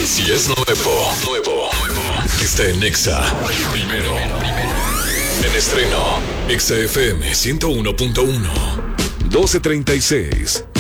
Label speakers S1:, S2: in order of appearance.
S1: Si es nuevo, está en Exa. Primero. En estreno, Exa FM 101.1. 12:36.